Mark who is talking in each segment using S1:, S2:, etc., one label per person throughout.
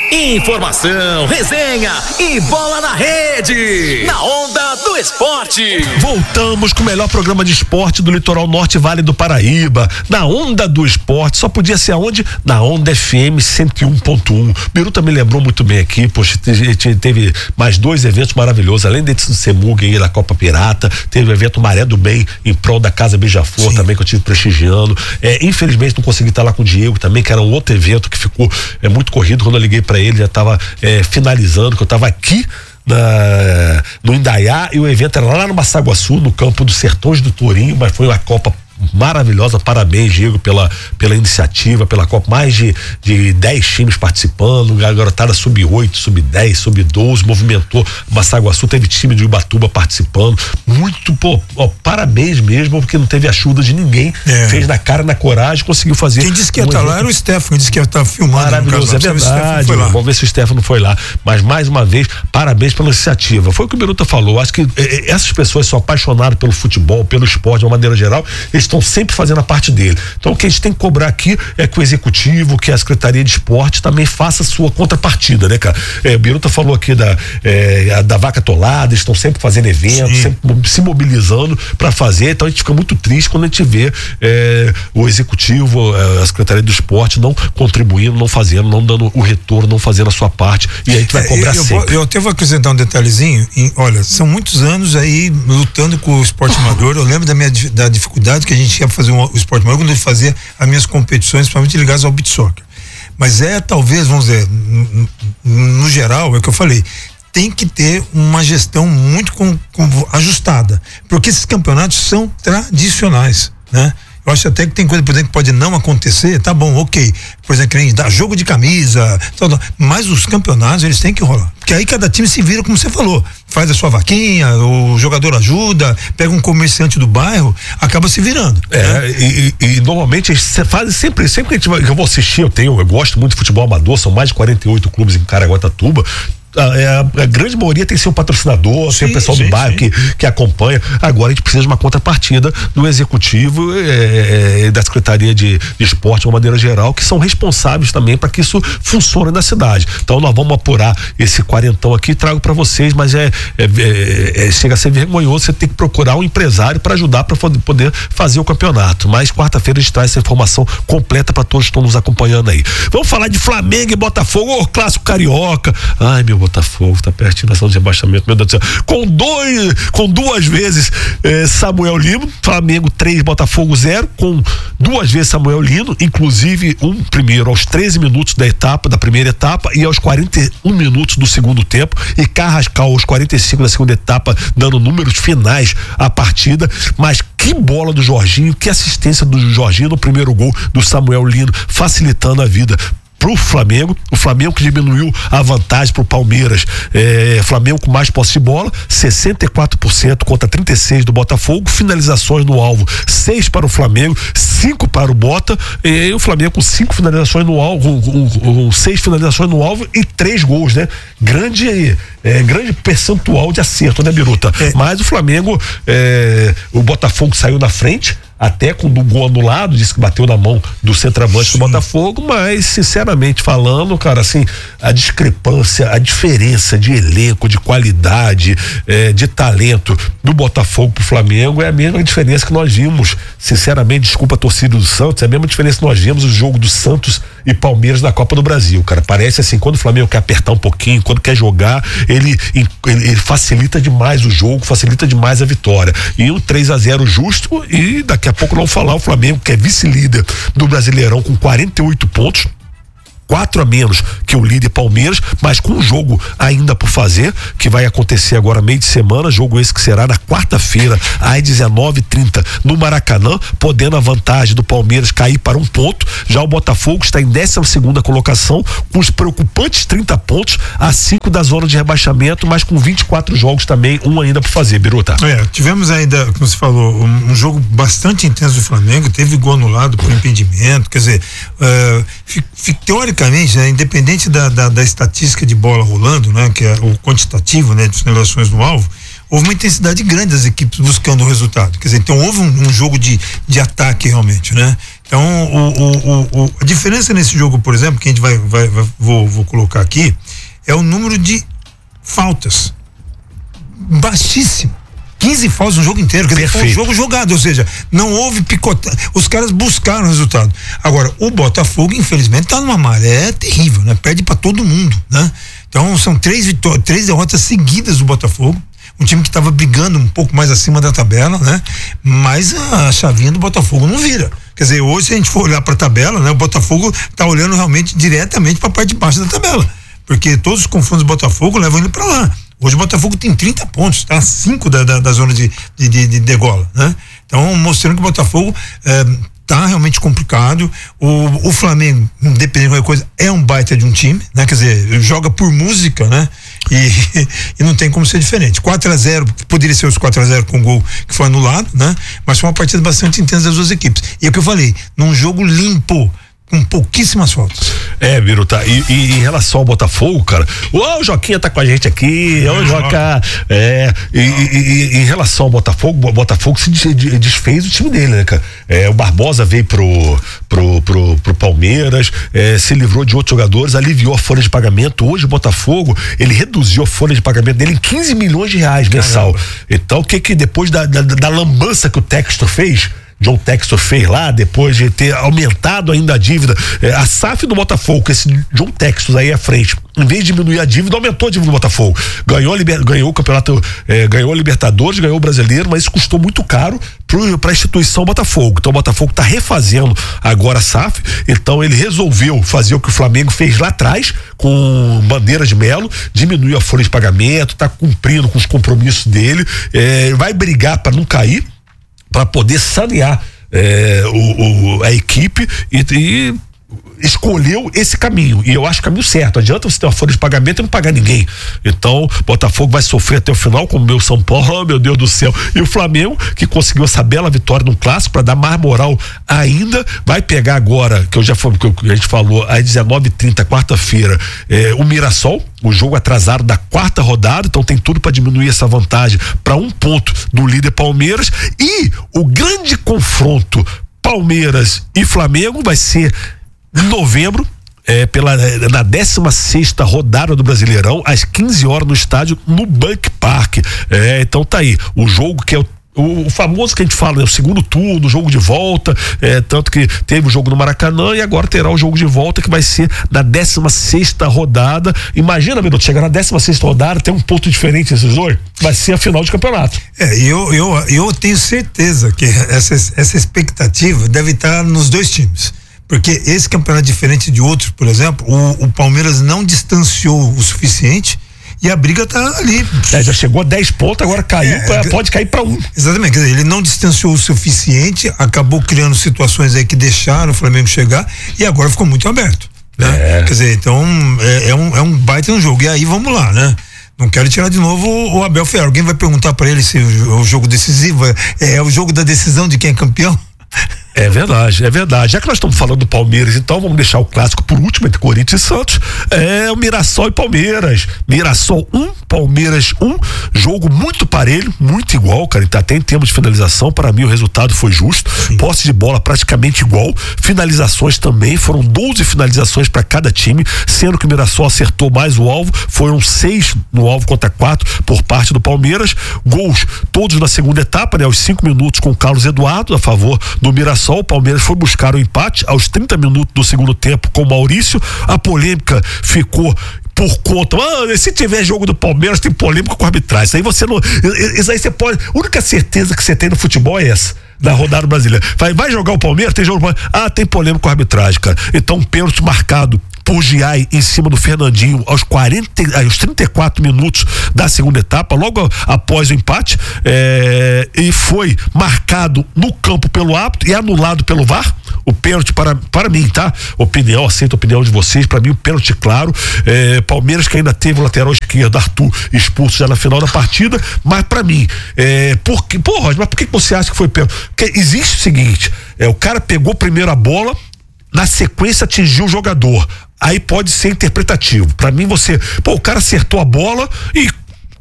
S1: Informação, resenha e bola na rede. Na Onda do Esporte.
S2: Voltamos com o melhor programa de esporte do Litoral Norte e Vale do Paraíba. Na Onda do Esporte. Só podia ser aonde? Na Onda FM 101.1. Biruta me lembrou muito bem aqui, poxa, teve mais 2 eventos maravilhosos, além desse do Semug aí da Copa Pirata, teve o evento Maré do Bem em prol da Casa Beija-Flor também, que eu tive prestigiando. Infelizmente não consegui estar lá com o Diego também, que era um outro evento que ficou muito corrido. Quando eu liguei pra ele, já estava finalizando, que eu estava aqui no Indaiá, e o evento era lá no Massaguaçu, no campo dos Sertões do Tourinho, mas foi uma Copa maravilhosa. Parabéns, Diego, pela iniciativa, pela Copa. Mais de 10 times participando, a garotada sub-8, sub-10, sub-12, movimentou Massaguaçu, teve time de Ubatuba participando. Muito, parabéns mesmo, porque não teve ajuda de ninguém. Fez na cara, na coragem, conseguiu fazer.
S3: Quem disse que ia estar lá era o Stefano, disse que ia estar filmando.
S2: Maravilhoso, é verdade. Vamos ver se o Stefano foi lá. Mas mais uma vez, parabéns pela iniciativa. Foi o que o Biruta falou. Acho que essas pessoas são apaixonadas pelo futebol, pelo esporte de uma maneira geral. Eles estão sempre fazendo a parte dele. Então o que a gente tem que cobrar aqui é que o executivo, que a Secretaria de Esporte também faça a sua contrapartida, né, cara? O Biruta falou aqui da Vaca Atolada, eles estão sempre fazendo eventos, sempre se mobilizando para fazer. Então a gente fica muito triste quando a gente vê o executivo, a Secretaria do Esporte não contribuindo, não fazendo, não dando o retorno, não fazendo a sua parte, e a gente vai cobrar sempre.
S3: Eu até vou acrescentar um detalhezinho. Olha, são muitos anos aí lutando com o esporte amador. Eu lembro da dificuldade que a gente ia fazer o esporte amador quando eu fazia as minhas competições, principalmente ligadas ao beach soccer. Mas talvez, vamos dizer, no geral, é o que eu falei, tem que ter uma gestão muito ajustada, porque esses campeonatos são tradicionais, né? Eu acho até que tem coisa, por exemplo, que pode não acontecer, tá bom, ok. Por exemplo, que nem dar jogo de camisa, mas os campeonatos, eles têm que rolar. Porque aí cada time se vira, como você falou, faz a sua vaquinha, o jogador ajuda, pega um comerciante do bairro, acaba se virando.
S2: E normalmente eles fazem sempre que eu vou assistir, eu gosto muito de futebol amador, são mais de 48 clubes em Caraguatatuba. A grande maioria tem seu patrocinador, tem o pessoal do bairro que acompanha. Agora a gente precisa de uma contrapartida do executivo e da Secretaria de Esporte de uma maneira geral, que são responsáveis também para que isso funcione na cidade. Então nós vamos apurar esse quarentão aqui e trago para vocês, mas chega a ser vergonhoso você ter que procurar um empresário para ajudar para poder fazer o campeonato. Mas quarta-feira a gente traz essa informação completa para todos que estão nos acompanhando aí. Vamos falar de Flamengo e Botafogo, clássico carioca. Ai, meu Botafogo tá pertinho da zona de rebaixamento, meu Deus do céu. Com 2 vezes Samuel Lino, Flamengo 3, Botafogo 0, com 2 vezes Samuel Lino, inclusive primeiro aos 13 minutos da primeira etapa e aos 41 minutos do segundo tempo, e Carrascal aos 45 da segunda etapa, dando números finais à partida. Mas que bola do Jorginho, que assistência do Jorginho no primeiro gol do Samuel Lino, facilitando a vida pro Flamengo. O Flamengo que diminuiu a vantagem pro Palmeiras. Flamengo com mais posse de bola, 64% contra 36% do Botafogo. Finalizações no alvo, 6 para o Flamengo, 5 para o Bota. E o Flamengo com 5 finalizações no alvo, 6 finalizações no alvo e 3 gols, né? Grande percentual de acerto, né, Biruta? Mas o Flamengo, o Botafogo saiu na frente, até com o gol anulado, disse que bateu na mão do centroavante do Botafogo, mas sinceramente falando, cara, assim, a discrepância, a diferença de elenco, de qualidade, de talento do Botafogo pro Flamengo é a mesma diferença que nós vimos, sinceramente, desculpa a torcida do Santos, é a mesma diferença que nós vimos o jogo do Santos e Palmeiras na Copa do Brasil, cara. Parece assim, quando o Flamengo quer apertar um pouquinho, quando quer jogar, ele facilita demais o jogo, facilita demais a vitória. E um 3-0 justo, e daqui a pouco não falar o Flamengo, que é vice-líder do Brasileirão com 48 pontos, 4 a menos que o líder Palmeiras, mas com um jogo ainda por fazer, que vai acontecer agora meio de semana, jogo esse que será na quarta-feira, às 19h30, no Maracanã, podendo a vantagem do Palmeiras cair para 1 ponto. Já o Botafogo está em 12ª colocação, com os preocupantes 30 pontos, a 5 da zona de rebaixamento, mas com 24 jogos também, um ainda por fazer, Biruta.
S3: Tivemos ainda, como você falou, um jogo bastante intenso do Flamengo, teve gol anulado por impedimento, quer dizer, teoricamente, né, independente da estatística de bola rolando, né, que é o quantitativo, né, de finalizações no alvo, houve uma intensidade grande das equipes buscando o resultado. Quer dizer, então houve um jogo de ataque realmente, né? Então, a diferença nesse jogo, por exemplo, que a gente vou colocar aqui, é o número de faltas. Baixíssimo. 15 faltas no jogo inteiro, quer dizer, foi um jogo jogado, ou seja, não houve picotado, os caras buscaram o resultado. Agora, o Botafogo, infelizmente, tá numa maré terrível, né? Perde pra todo mundo, né? Então, são 3 derrotas seguidas do Botafogo, um time que estava brigando um pouco mais acima da tabela, né? Mas a chavinha do Botafogo não vira. Quer dizer, hoje, se a gente for olhar pra tabela, né? O Botafogo tá olhando realmente diretamente pra parte de baixo da tabela, porque todos os confrontos do Botafogo levam ele pra lá. Hoje o Botafogo tem 30 pontos, tá? 5 da zona de degola, né? Então, mostrando que o Botafogo tá realmente complicado. O Flamengo, independente de qualquer coisa, é um baita de um time, né? Quer dizer, joga por música, né? E não tem como ser diferente. 4-0, poderia ser os 4-0 com o gol que foi anulado, né? Mas foi uma partida bastante intensa das duas equipes. E é o que eu falei, num jogo limpo, com pouquíssimas faltas.
S2: Biro, tá. E em relação ao Botafogo, cara, o Joquinha tá com a gente aqui, o Joca. E em relação ao Botafogo, o Botafogo se desfez o time dele, né, cara? O Barbosa veio pro Palmeiras, se livrou de outros jogadores, aliviou a folha de pagamento. Hoje o Botafogo, ele reduziu a folha de pagamento dele em 15 milhões de reais mensal. Então, o que depois da lambança que o Textor fez, John Textor fez lá, depois de ter aumentado ainda a dívida, a SAF do Botafogo, que esse John Textor aí à frente, em vez de diminuir a dívida, aumentou a dívida do Botafogo, ganhou o campeonato, ganhou a Libertadores, ganhou o Brasileiro, mas isso custou muito caro para a instituição Botafogo. Então o Botafogo está refazendo agora a SAF, então ele resolveu fazer o que o Flamengo fez lá atrás com Bandeira de Melo, diminuir a folha de pagamento, está cumprindo com os compromissos dele, vai brigar para não cair, para poder sanear a equipe e escolheu esse caminho, e eu acho o caminho certo. Não adianta você ter uma folha de pagamento e não pagar ninguém. Então, Botafogo vai sofrer até o final, como o meu São Paulo, oh, meu Deus do céu. E o Flamengo, que conseguiu essa bela vitória no clássico, para dar mais moral ainda, vai pegar agora, que a gente falou, às 19h30, quarta-feira, o Mirassol, o jogo atrasado da 4ª rodada, então tem tudo para diminuir essa vantagem para 1 ponto do líder Palmeiras. E o grande confronto Palmeiras e Flamengo vai ser em novembro, na 16ª rodada do Brasileirão, às 15 horas no estádio Nubank Park. Então tá aí, o jogo que é o famoso que a gente fala, né? O segundo turno, o jogo de volta, tanto que teve o jogo no Maracanã e agora terá o jogo de volta, que vai ser na 16ª rodada. Imagina, Minuto, chegar na 16ª rodada, tem um ponto diferente esses dois, vai ser a final de campeonato.
S3: Eu tenho certeza que essa expectativa deve estar nos dois times. Porque esse campeonato, diferente de outros, por exemplo, o Palmeiras não distanciou o suficiente e a briga tá ali.
S2: Já chegou a 10 pontos, agora caiu, pode cair para 1.
S3: Exatamente, quer dizer, ele não distanciou o suficiente, acabou criando situações aí que deixaram o Flamengo chegar e agora ficou muito aberto, né? Quer dizer, então é um baita no jogo. E aí vamos lá, né? Não quero tirar de novo o Abel Ferreira. Alguém vai perguntar para ele se o jogo decisivo é o jogo da decisão de quem é campeão?
S2: É verdade. Já que nós estamos falando do Palmeiras, então vamos deixar o clássico por último entre Corinthians e Santos. O Mirassol e Palmeiras. Mirassol 1, Palmeiras 1. Jogo muito parelho, muito igual, cara. Então, até em termos de finalização, para mim o resultado foi justo. Sim. Posse de bola praticamente igual. Finalizações também, foram 12 finalizações para cada time, sendo que o Mirassol acertou mais o alvo. Foram 6 no alvo contra 4 por parte do Palmeiras. Gols todos na segunda etapa, né? Aos 5 minutos com o Carlos Eduardo a favor do Mirassol. O Palmeiras foi buscar o empate aos 30 minutos do segundo tempo com o Maurício. A polêmica ficou por conta, se tiver jogo do Palmeiras tem polêmica com a arbitragem. Isso aí você não, isso aí você pode, a única certeza que você tem no futebol é essa, da rodada brasileira. Vai jogar o Palmeiras, tem jogo do Palmeiras, tem polêmica com a arbitragem, cara. Então, um pênalti marcado por Giai em cima do Fernandinho aos 34 minutos da segunda etapa, logo após o empate, e foi marcado no campo pelo árbitro e anulado pelo VAR. O pênalti para mim, tá? Aceito a opinião de vocês, para mim o pênalti claro. Palmeiras que ainda teve o lateral esquerdo, Arthur, expulso já na final da partida, mas para mim, mas por que você acha que foi pênalti? Porque existe o seguinte, o cara pegou primeiro a bola, na sequência atingiu o jogador, aí pode ser interpretativo. Pra mim o cara acertou a bola e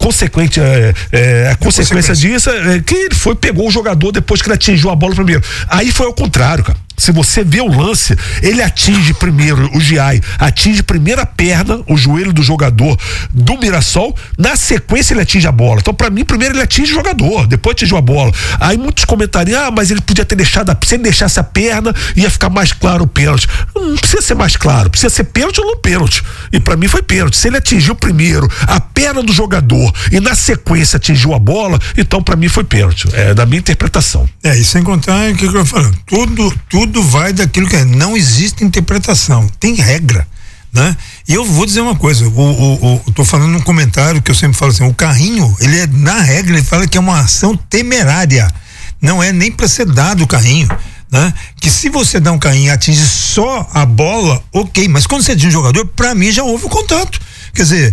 S2: a consequência disso é que ele pegou o jogador depois que ele atingiu a bola primeiro. Aí foi ao contrário, cara. se você vê o lance, ele atinge primeiro, o Giai atinge primeiro a perna, o joelho do jogador do Mirassol, na sequência ele atinge a bola. Então, pra mim, primeiro ele atinge o jogador, depois atingiu a bola. Aí muitos comentários, mas ele podia ter deixado, se ele deixasse a perna, ia ficar mais claro o pênalti. Não precisa ser mais claro, precisa ser pênalti ou não pênalti. E pra mim foi pênalti. Se ele atingiu primeiro a perna do jogador e na sequência atingiu a bola, então pra mim foi pênalti. É da minha interpretação.
S3: E sem contar o que eu falo, tudo vai daquilo que é. Não existe interpretação, tem regra, né? E eu vou dizer uma coisa, tô falando num comentário que eu sempre falo assim, o carrinho, ele é, na regra, ele fala que é uma ação temerária, não é nem pra ser dado o carrinho, né? Que se você dá um carrinho e atinge só a bola, ok, mas quando você atinge um jogador, pra mim já houve o contato. Quer dizer,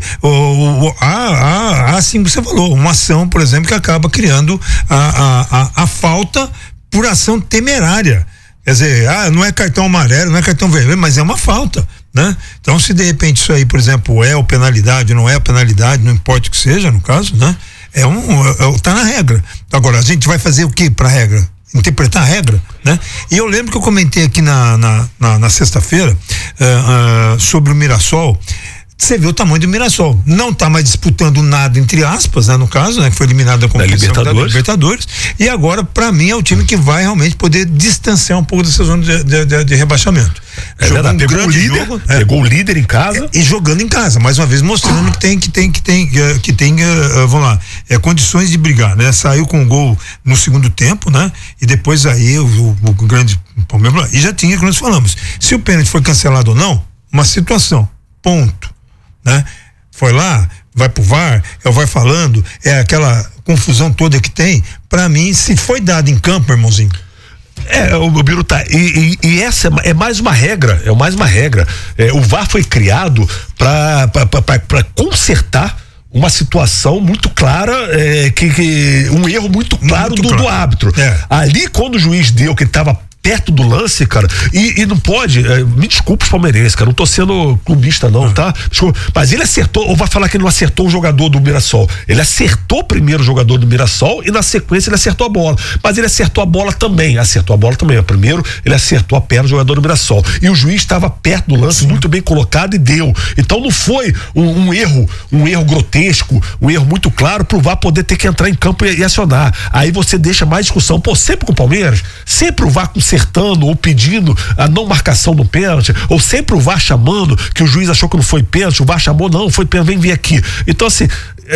S3: assim que você falou, uma ação, por exemplo, que acaba criando a falta por ação temerária. Quer dizer, não é cartão amarelo, não é cartão vermelho, mas é uma falta, né? Então, se de repente isso aí, por exemplo, é penalidade, não é penalidade, não importa o que seja, no caso, né? Tá na regra. Agora, a gente vai fazer o que pra regra? Interpretar a regra, né? E eu lembro que eu comentei aqui na sexta-feira sobre o Mirassol. Você vê o tamanho do Mirassol. Não tá mais disputando nada, entre aspas, né? No caso, né? Que foi eliminado da competição da Libertadores. E agora, pra mim, é o time que vai realmente poder distanciar um pouco dessa zona de rebaixamento.
S2: Verdade, pegou o líder em casa.
S3: E jogando em casa, mais uma vez mostrando que tem vamos lá, condições de brigar, né? Saiu com um gol no segundo tempo, né? E depois aí o grande Palmeiras, e já tinha, como nós falamos, se o pênalti foi cancelado ou não, uma situação, ponto. Né? Foi lá, vai pro VAR, vai falando, aquela confusão toda que tem. Pra mim, se foi dado em campo, irmãozinho.
S2: O Biruta, e essa é mais uma regra, o VAR foi criado para consertar uma situação muito clara, um erro muito claro do árbitro. Ali, quando o juiz deu que ele estava perto do lance, cara, e não pode, me desculpe os palmeirenses, cara, não tô sendo clubista não, tá? Desculpa, mas ele acertou, ou vai falar que ele não acertou o jogador do Mirassol, ele acertou primeiro o jogador do Mirassol e na sequência ele acertou a bola, mas ele acertou a bola também, primeiro ele acertou a perna do jogador do Mirassol, e o juiz estava perto do lance, muito bem colocado e deu, então não foi um erro grotesco, um erro muito claro pro VAR poder ter que entrar em campo e acionar, aí você deixa mais discussão, sempre com o Palmeiras, sempre o VAR acertando ou pedindo a não marcação do pênalti, ou sempre o VAR chamando, que o juiz achou que não foi pênalti, o VAR chamou, não, foi pênalti, vem vir aqui. Então, assim,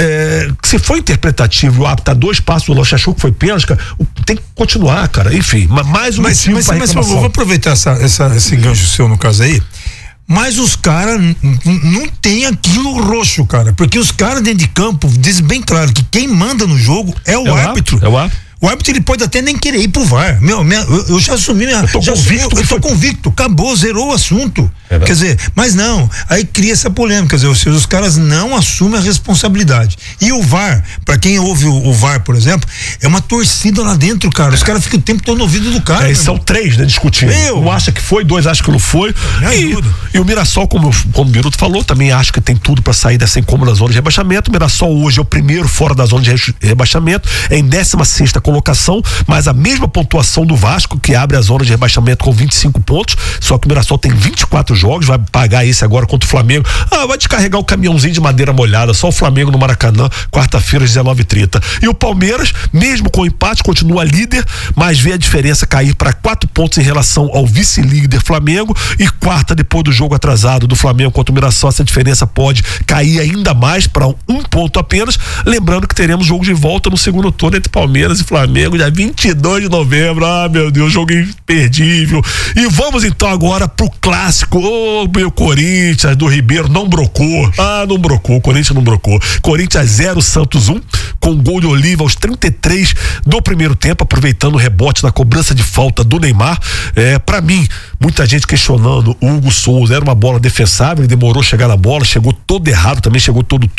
S2: se for interpretativo, o árbitro tá 2 passos do lance, achou que foi pênalti, cara, tem que continuar, cara, enfim, mais um motivo pra reclamação.
S3: Mas eu vou aproveitar esse gancho seu no caso aí, mas os caras não tem aquilo roxo, cara, porque os caras dentro de campo dizem bem claro que quem manda no jogo é o árbitro.
S2: É o árbitro.
S3: O árbitro, ele pode até nem querer ir pro VAR. Eu já assumi eu tô convicto, acabou, zerou o assunto. Quer dizer, mas não, aí cria essa polêmica, quer dizer, os caras não assumem a responsabilidade. E o VAR, pra quem ouve o VAR, por exemplo, é uma torcida lá dentro, cara. Os caras ficam o tempo todo no ouvido do cara.
S2: São 3, né, discutindo. Um acha que foi, 2 acha que não foi. E o Mirassol, como o Biruto falou, também acha que tem tudo pra sair dessa incômoda zona de rebaixamento. O Mirassol hoje é o primeiro fora da zona de rebaixamento, é em 16ª colocação, mas a mesma pontuação do Vasco, que abre a zona de rebaixamento com 25 pontos, só que o Mirassol tem 24 jogos, vai pagar esse agora contra o Flamengo, vai descarregar o caminhãozinho de madeira molhada, só o Flamengo no Maracanã, quarta-feira às 19h30. E o Palmeiras, mesmo com o empate, continua líder, mas vê a diferença cair para 4 pontos em relação ao vice-líder Flamengo, e quarta, depois do jogo atrasado do Flamengo contra o Mirassol, essa diferença pode cair ainda mais para 1 ponto apenas, lembrando que teremos jogo de volta no segundo turno entre Palmeiras e Flamengo, dia 22 de novembro, meu Deus, jogo imperdível. E vamos então agora pro clássico, meu Corinthians do Ribeiro não brocou, o Corinthians não brocou, Corinthians 0, Santos 1, com gol de Oliva aos 33 do primeiro tempo, aproveitando o rebote na cobrança de falta do Neymar. Pra mim, muita gente questionando o Hugo Souza, era uma bola defensável, ele demorou a chegar na bola, chegou todo errado também, chegou todo torto,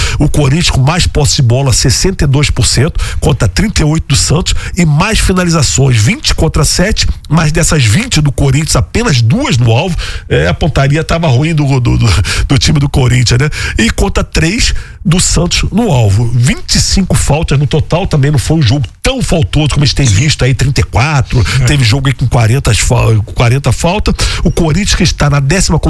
S2: O Corinthians com mais posse de bola, 62% contra 38% do Santos, e mais finalizações, 20 contra 7, mas dessas 20 do Corinthians, apenas 2 no alvo. A pontaria estava ruim do time do Corinthians, né? E contra 3 do Santos no alvo. 25 faltas no total, também não foi um jogo tão faltoso como a gente tem visto aí, 34, teve jogo aí com 40 faltas. O Corinthians, que está na 10ª